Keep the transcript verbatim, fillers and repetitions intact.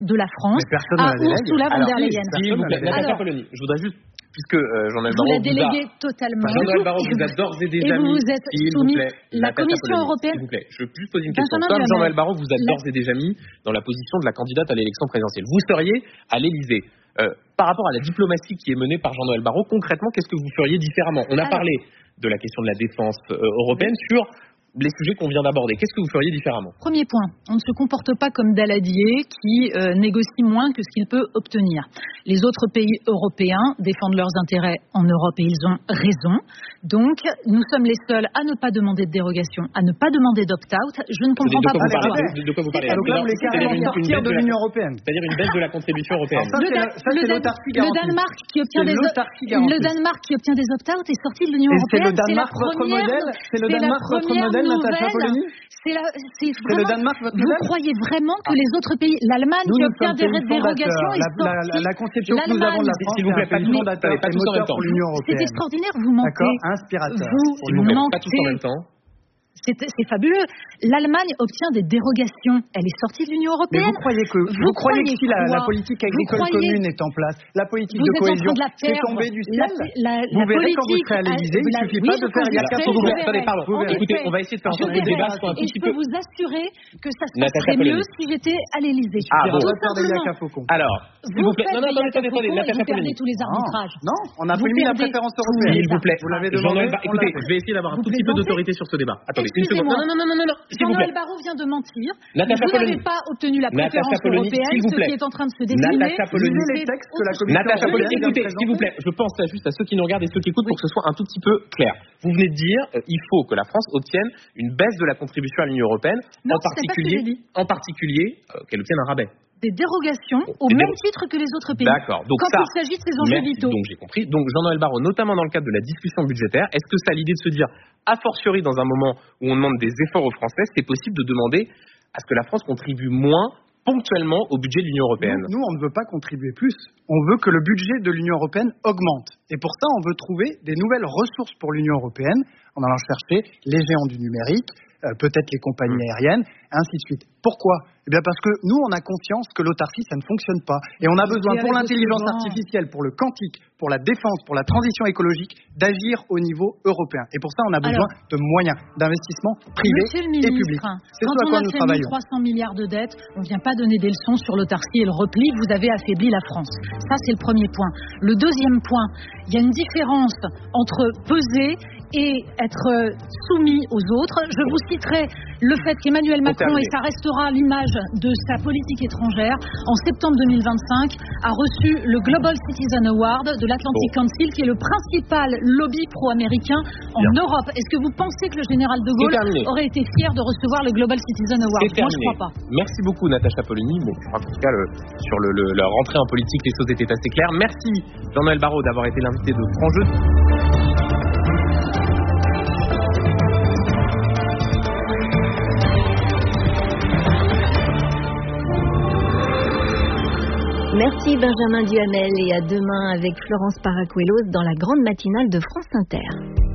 de la France à Ursula von der Leyen. S'il vous plaît, Natacha Polony, je voudrais juste, puisque euh, Jean-Noël Barrot vous la déléguez vous a, totalement. Jean-Noël Barrot vous a d'ores et déjà et vous mis, vous êtes s'il soumis, vous plaît, la Natacha Commission Polony, européenne. s'il vous plaît, je veux juste poser une question. Benjamin Comme Duhamel, Jean-Noël Barrot vous a la... d'ores et déjà mis dans la position de la candidate à l'élection présidentielle, vous seriez à l'Élysée. Euh, par rapport à la diplomatie qui est menée par Jean-Noël Barrot, concrètement, qu'est-ce que vous feriez différemment? On a Alors, parlé de la question de la défense euh, européenne sur les sujets qu'on vient d'aborder. Qu'est-ce que vous feriez différemment? Premier point, on ne se comporte pas comme Daladier qui euh, négocie moins que ce qu'il peut obtenir. Les autres pays européens défendent leurs intérêts en Europe et ils ont raison. Donc, nous sommes les seuls à ne pas demander de dérogation, à ne pas demander d'opt-out. Je ne comprends pas pourquoi. De, de quoi vous parlez? Donc là, vous voulez carrément sortir de l'Union européenne. C'est-à-dire une baisse de la contribution européenne. Ça, c'est, ça, c'est le, l'autarcie le Danemark qui obtient des le Danemark qui obtient des opt-out est sorti de l'Union européenne. C'est le Danemark votre modèle. C'est le Danemark votre modèle, Natacha Polony. C'est la, c'est c'est le Danemark votre vous modèle. croyez vraiment que les autres pays, l'Allemagne qui obtient des dérogations, la, la, la, la conception que nous avons de la France, s'il vous plaît, pas fondateur et moteur pour l'Union européenne. C'est extraordinaire, vous mentez. D'accord, inspirateur. Vous mentez. Pas tous en même temps. C'est, c'est fabuleux. L'Allemagne obtient des dérogations. Elle est sortie de l'Union européenne. Mais vous croyez que, vous, vous croyez que si la, la politique agricole croyez, commune est en place, la politique de cohésion est tombée du ciel, la, la, vous la verrez quand vous serez à l'Élysée, il ne suffit oui, pas de faire il y a quatre vous verrez. Attendez, pardon. Écoutez, on va essayer de faire un peu de débat sur un tout petit peu. Et je peux vous assurer que ça se passerait mieux si j'étais à l'Élysée. Ah bon. Alors, s'il vous plaît. Non, non, attendez, attendez, Natacha Polony. tous les arbitrages. Non, on n'a plus mis la préférence européenne. S'il vous plaît. Vous l'avez demandé. Écoutez, je vais essayer d'avoir un tout petit peu d'autorité sur ce débat. Attendez, une seconde. Non, non, non, non, non. Jean-Noël Barrot vient de mentir. Natacha vous Polony. n'avez pas obtenu la préférence Natacha Polony, européenne, s'il vous plaît. ce qui est en train de se dessiner. Natacha Polony. Les textes que la Commission Natacha Polony, européenne écoutez, s'il vous plaît, je pense là juste à ceux qui nous regardent et ceux qui écoutent oui. pour que ce soit un tout petit peu clair. Vous venez de dire euh, il faut que la France obtienne une baisse de la contribution à l'Union européenne, non, en particulier, en particulier euh, qu'elle obtienne un rabais. Des dérogations au des même déro... titre que les autres pays. D'accord. Donc quand ça, il s'agit de ces enjeux merci, vitaux. Donc j'ai compris. Donc Jean-Noël Barrot, notamment dans le cadre de la discussion budgétaire, est-ce que ça a l'idée de se dire, a fortiori dans un moment où on demande des efforts aux Français, c'est possible de demander à ce que la France contribue moins ponctuellement au budget de l'Union européenne? Nous, nous, on ne veut pas contribuer plus. On veut que le budget de l'Union européenne augmente. Et pour ça, on veut trouver des nouvelles ressources pour l'Union européenne en allant chercher les géants du numérique, euh, peut-être les compagnies mmh. aériennes, et ainsi de suite. Pourquoi ? Eh bien parce que nous, on a conscience que l'autarcie, ça ne fonctionne pas. Et on a besoin, pour l'intelligence artificielle, pour le quantique, pour la défense, pour la transition écologique, d'agir au niveau européen. Et pour ça, on a besoin Alors, de moyens, d'investissement privés et publics. C'est ce à quoi nous travaillons. trois cents milliards de dettes, on ne vient pas donner des leçons sur l'autarcie et le repli. Vous avez affaibli la France. Ça, c'est le premier point. Le deuxième point, il y a une différence entre peser et être soumis aux autres. Je vous citerai le fait qu'Emmanuel Macron, et ça restera l'image de sa politique étrangère, en septembre deux mille vingt-cinq, a reçu le Global Citizen Award de l'Atlantic bon. Council, qui est le principal lobby pro-américain en Bien. Europe. Est-ce que vous pensez que le général de Gaulle aurait été fier de recevoir le Global Citizen Award? Moi, je ne crois pas. Merci beaucoup, Natacha Polony. Bon, je crois qu'en tout cas, le, sur le, le, la rentrée en politique, les choses étaient assez claires. Merci, Jean-Noël Barrot, d'avoir été l'invité de Franc Jeu. Merci Benjamin Duhamel et à demain avec Florence Paracuelos dans la grande matinale de France Inter.